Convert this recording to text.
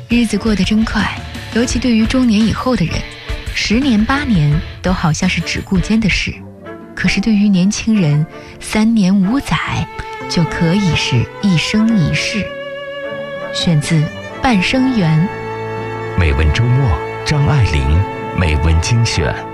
日子过得真快，尤其对于中年以后的人，10年8年都好像是只顾间的事，可是对于年轻人，3年5载就可以是一生一世。选自《半生缘》。 美文周末，张爱玲美文精选。